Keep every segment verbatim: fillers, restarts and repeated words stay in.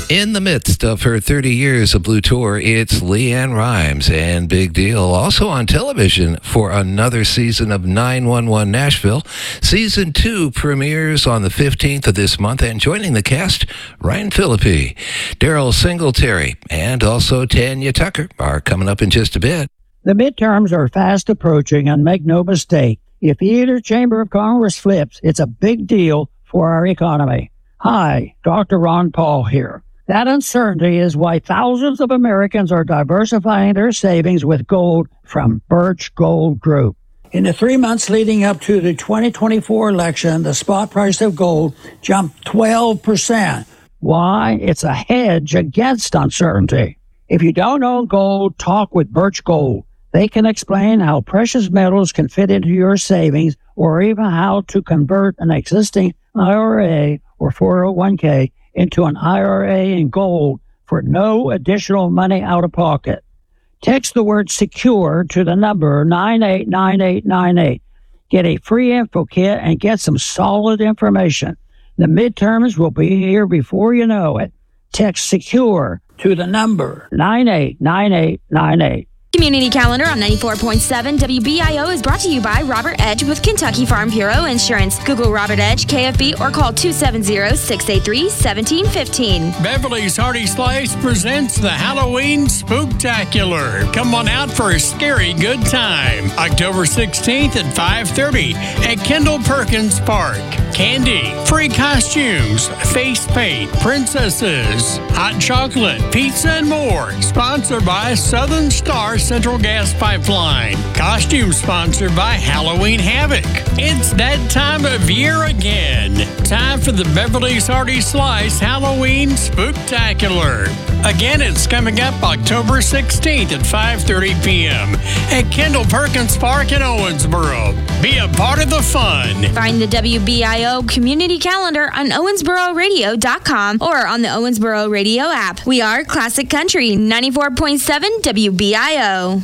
In the midst of her thirty years of Blue Tour, it's Leanne Rimes and Big Deal. Also on television for another season of nine one one Nashville. Season two premieres on the fifteenth of this month, and joining the cast, Ryan Phillippe, Daryl Singletary, and also Tanya Tucker are coming up in just a bit. The midterms are fast approaching, and make no mistake, if either chamber of Congress flips, it's a big deal for our economy. Hi, Doctor Ron Paul here. That uncertainty is why thousands of Americans are diversifying their savings with gold from Birch Gold Group. In the three months leading up to the twenty twenty-four election, the spot price of gold jumped twelve percent. Why? It's a hedge against uncertainty. If you don't own gold, talk with Birch Gold. They can explain how precious metals can fit into your savings, or even how to convert an existing I R A or four oh one k into an I R A in gold for no additional money out of pocket. Text the word SECURE to the number nine eight nine eight nine eight. Get a free info kit and get some solid information. The midterms will be here before you know it. Text SECURE to the number nine eight nine eight nine eight. Community Calendar on ninety-four point seven W B I O is brought to you by Robert Edge with Kentucky Farm Bureau Insurance. Google Robert Edge, K F B, or call two seven zero, six eight three, one seven one five. Beverly's Hearty Slice presents the Halloween Spooktacular. Come on out for a scary good time. October sixteenth at five thirty at Kendall Perkins Park. Candy, free costumes, face paint, princesses, hot chocolate, pizza, and more. Sponsored by Southern Star Central Gas Pipeline. Costume sponsored by Halloween Havoc. It's that time of year again. Time for the Beverly's Hearty Slice Halloween Spooktacular. Again, it's coming up October sixteenth at five thirty p.m. at Kendall Perkins Park in Owensboro. Be a part of the fun. Find the W B I O Community Calendar on owensboro radio dot com or on the Owensboro Radio app. We are Classic Country, ninety-four point seven W B I O.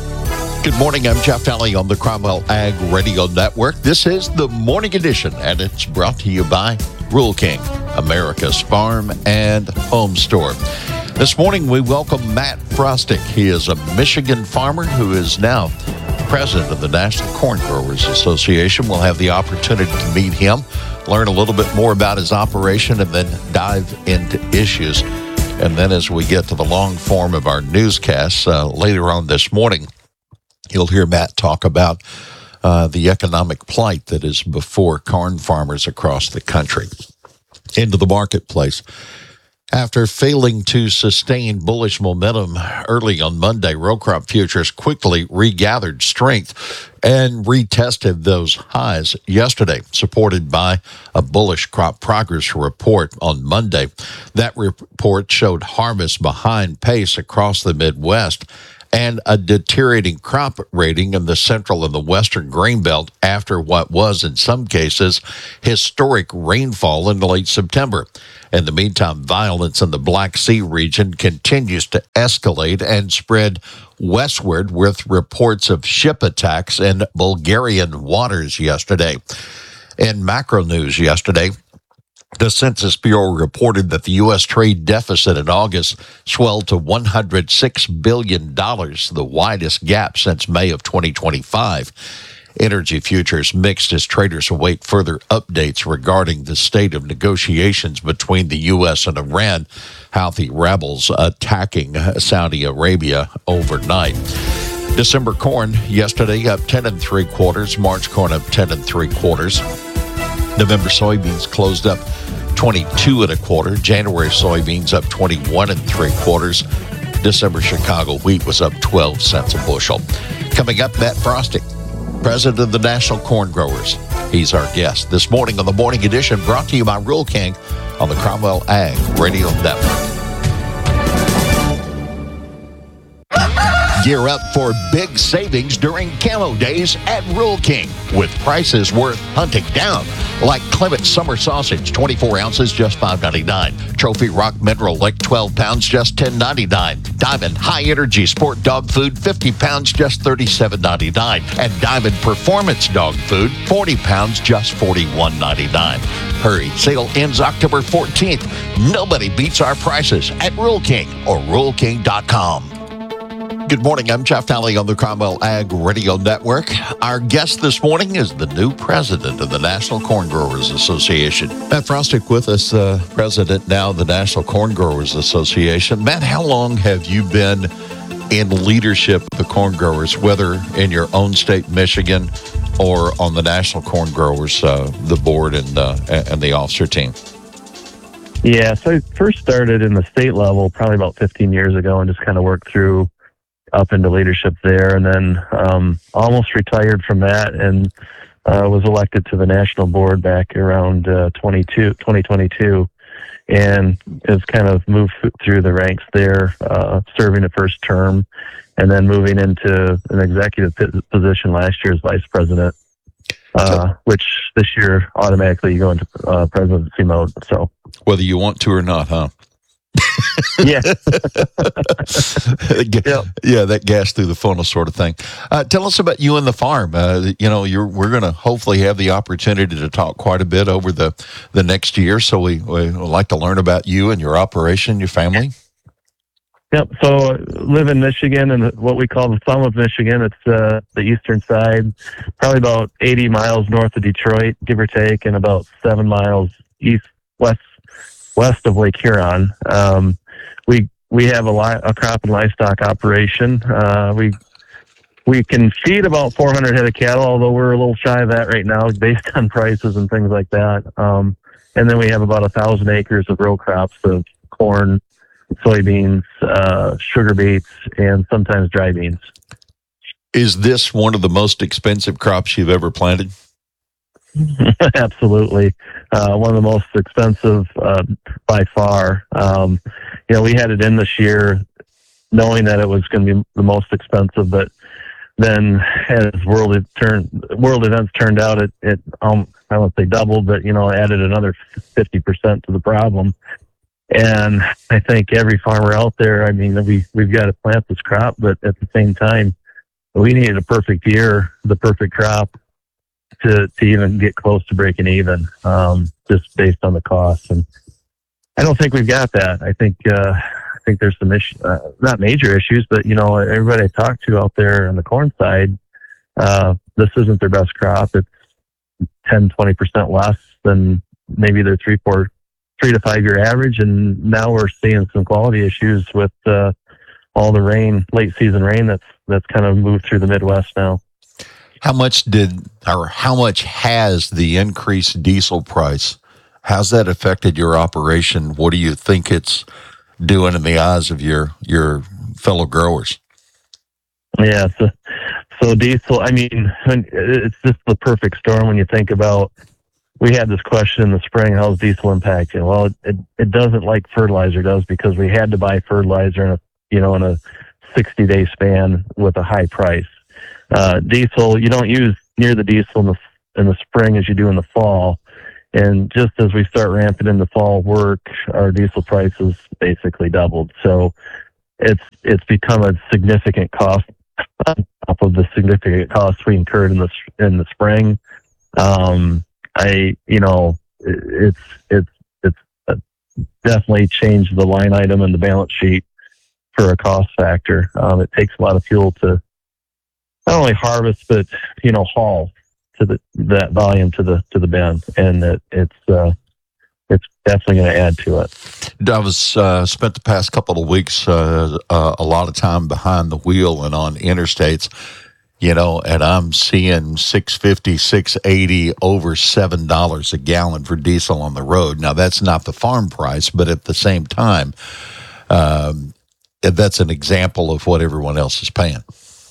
Good morning, I'm Jeff Daly on the Cromwell Ag Radio Network. This is the Morning Edition, and it's brought to you by Rural King, America's Farm and Home Store. This morning, we welcome Matt Frostick. He is a Michigan farmer who is now president of the National Corn Growers Association. We'll have the opportunity to meet him, learn a little bit more about his operation, and then dive into issues. And then as we get to the long form of our newscasts uh, later on this morning, you'll hear Matt talk about uh, the economic plight that is before corn farmers across the country. Into the marketplace. After failing to sustain bullish momentum early on Monday, row crop futures quickly regathered strength and retested those highs yesterday, supported by a bullish crop progress report on Monday. That report showed harvest behind pace across the Midwest and a deteriorating crop rating in the central and the western grain belt after what was, in some cases, historic rainfall in late September. In the meantime, violence in the Black Sea region continues to escalate and spread westward with reports of ship attacks in Bulgarian waters yesterday. In macro news yesterday, the Census Bureau reported that the U S trade deficit in August swelled to one hundred six billion dollars, the widest gap since May of twenty twenty-five. Energy futures mixed as traders await further updates regarding the state of negotiations between the U S and Iran, Houthi rebels attacking Saudi Arabia overnight. December corn yesterday up ten and three quarters, March corn up ten and three quarters. November soybeans closed up twenty-two and a quarter. January soybeans up twenty-one and three quarters. December Chicago wheat was up twelve cents a bushel. Coming up, Matt Frostick, president of the National Corn Growers. He's our guest this morning on the Morning Edition, brought to you by Rural King on the Cromwell Ag Radio Network. Gear up for big savings during Camo Days at Rural King with prices worth hunting down. Like Clement Summer Sausage, twenty-four ounces, just five ninety-nine. Trophy Rock Mineral Lick, twelve pounds, just ten ninety-nine. Diamond High Energy Sport Dog Food, fifty pounds, just thirty-seven ninety-nine. And Diamond Performance Dog Food, forty pounds, just forty-one ninety-nine. Hurry, sale ends October fourteenth. Nobody beats our prices at Rural King or rural king dot com. Good morning. I'm Jeff Talley on the Cromwell Ag Radio Network. Our guest this morning is the new president of the National Corn Growers Association. Matt Frostick with us, uh, president now of the National Corn Growers Association. Matt, how long have you been in leadership of the corn growers, whether in your own state, Michigan, or on the National Corn Growers, uh, the board and, uh, and the officer team? Yeah, so I first started in the state level probably about fifteen years ago and just kind of worked through up into leadership there, and then um, almost retired from that and uh, was elected to the national board back around uh, twenty twenty-two, and has kind of moved through the ranks there, uh, serving a first term, and then moving into an executive position last year as vice president, uh, which this year automatically you go into uh, presidency mode. So whether you want to or not, huh? yeah. yeah, yeah, that gas through the funnel sort of thing. Uh, tell us about you and the farm. Uh, you know, you're, we're going to hopefully have the opportunity to talk quite a bit over the, the next year. So we, we would like to learn about you and your operation, your family. Yep. So live in Michigan and what we call the thumb of Michigan. It's uh, the eastern side, probably about eighty miles north of Detroit, give or take, and about seven miles east, west, west of Lake Huron. Um, we we have a, li- a crop and livestock operation. Uh, we we can feed about four hundred head of cattle, although we're a little shy of that right now based on prices and things like that. Um, and then we have about a thousand acres of row crops of corn, soybeans, uh, sugar beets, and sometimes dry beans. Is this one of the most expensive crops you've ever planted? Absolutely. Uh, one of the most expensive uh, by far. Um, you know, we had it in this year knowing that it was going to be the most expensive, but then as world it turned, world events turned out, it, it um, I won't say doubled, but, you know, added another fifty percent to the problem. And I think every farmer out there, I mean, we, we've got to plant this crop, but at the same time, we needed a perfect year, the perfect crop, to, to even get close to breaking even, um, just based on the cost. And I don't think we've got that. I think, uh, I think there's some issues, uh, not major issues, but, you know, everybody I talk to out there on the corn side, uh, this isn't their best crop. It's ten, twenty percent less than maybe their three, four, three to five year average. And now we're seeing some quality issues with, uh, all the rain, late season rain that's, that's kind of moved through the Midwest now. How much did, or how much has the increased diesel price, how's that affected your operation? What do you think it's doing in the eyes of your, your fellow growers? Yeah. So, so diesel, I mean, it's just the perfect storm when you think about, we had this question in the spring, how's diesel impacting? Well, it, it, it doesn't like fertilizer does, because we had to buy fertilizer in a, you know, in a sixty day span with a high price. Uh, diesel, you don't use near the diesel in the, in the spring as you do in the fall. And just as we start ramping into fall work, our diesel prices basically doubled. So it's, it's become a significant cost on top of the significant costs we incurred in the, in the spring. Um, I, you know, it's, it's, it's definitely changed the line item and the balance sheet for a cost factor. Um, it takes a lot of fuel to not only harvest, but, you know, haul to the, that volume to the, to the bin. And it, it's, uh, it's definitely going to add to it. I was, uh, spent the past couple of weeks, uh, uh, a lot of time behind the wheel and on interstates, you know, and I'm seeing six fifty, six eighty, over seven dollars a gallon for diesel on the road. Now that's not the farm price, but at the same time, um, that's an example of what everyone else is paying.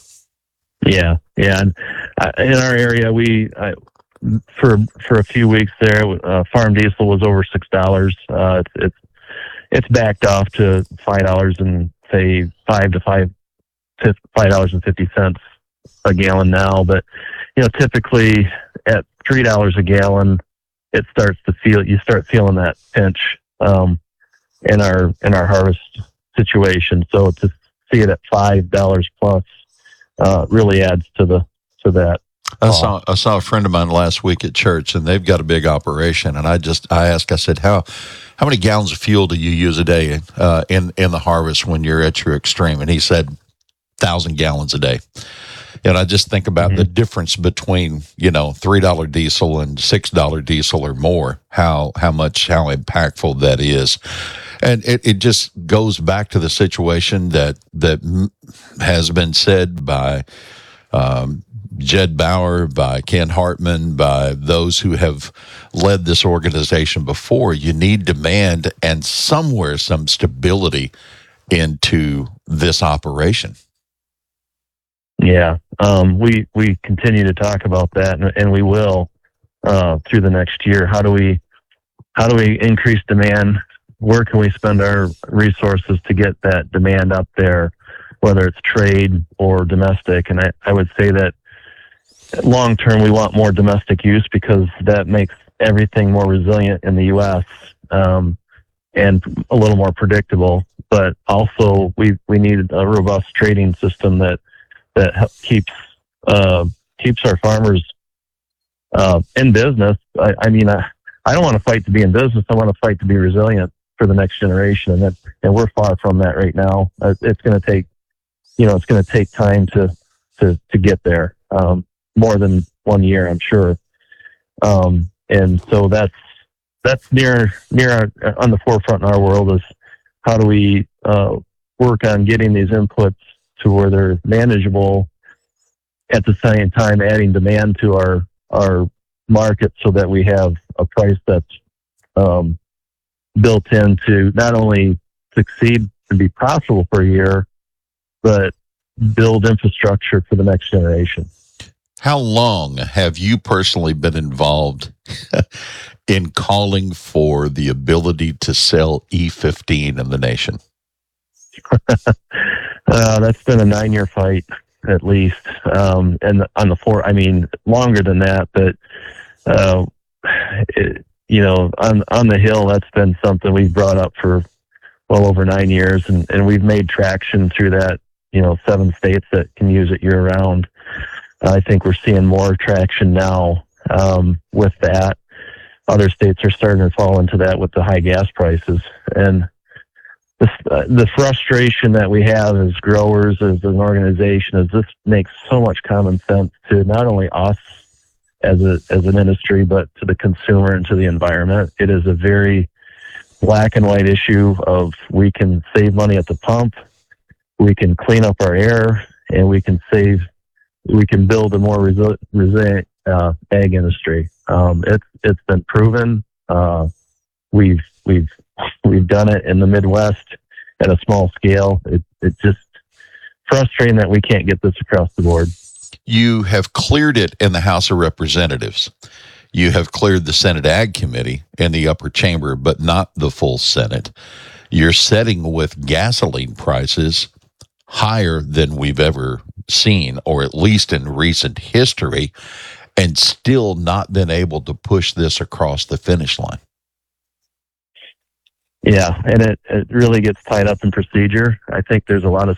Yeah, yeah. And uh, in our area, we uh, for for a few weeks there, uh, farm diesel was over six dollars. Uh, it's, it's it's backed off to five dollars and say five to five five dollars and fifty cents a gallon now. But you know, typically at three dollars a gallon, it starts to feel you start feeling that pinch um, in our in our harvest situation. So to see it at five dollars plus uh, really adds to the to that. I saw I saw a friend of mine last week at church, and they've got a big operation. And I just I asked, I said, how how many gallons of fuel do you use a day uh, in in the harvest when you're at your extreme? And he said, thousand gallons a day. And I just think about mm-hmm. the difference between, you know, three dollar diesel and six dollar diesel or more. How how much how impactful that is. And it, it just goes back to the situation that that has been said by um, Jed Bauer, by Ken Hartman, by those who have led this organization before. You need demand and somewhere some stability into this operation. Yeah, um, we we continue to talk about that, and, and we will uh, through the next year. How do we how do we increase demand? Where can we spend our resources to get that demand up there, whether it's trade or domestic? And I, I would say that long term, we want more domestic use because that makes everything more resilient in the U S um, and a little more predictable. But also, we, we need a robust trading system that that keeps uh, keeps our farmers uh, in business. I, I mean, I, I don't want to fight to be in business. I want to fight to be resilient for the next generation, and that, and we're far from that right now. Uh, it's going to take, you know, it's going to take time to to to get there, um, more than one year, I'm sure. Um, and so that's that's near near our, on the forefront in our world is how do we uh, work on getting these inputs to where they're manageable, at the same time adding demand to our our market so that we have a price that's um, built in to not only succeed and be profitable for a year, but build infrastructure for the next generation. How long have you personally been involved in calling for the ability to sell E fifteen in the nation? uh, that's been a nine-year fight at least, um, and on the floor. I mean, longer than that, but uh, it, you know, on on the Hill, that's been something we've brought up for well over nine years, and, and we've made traction through that. You know, seven states that can use it year round. I think we're seeing more traction now um, with that. Other states are starting to fall into that with the high gas prices, and the uh, the frustration that we have as growers, as an organization, is this makes so much common sense to not only us as a as an industry, but to the consumer and to the environment. It is a very black and white issue of we can save money at the pump, we can clean up our air, and we can save, we can build a more resi- resilient uh, ag industry. Um, it's it's been proven. Uh, we've we've we've done it in the Midwest at a small scale. It it's just frustrating that we can't get this across the board. You have cleared it in the House of Representatives. You have cleared the Senate Ag Committee in the upper chamber, but not the full Senate. You're setting with gasoline prices higher than we've ever seen, or at least in recent history, and still not been able to push this across the finish line. Yeah, and it, it really gets tied up in procedure. I think there's a lot of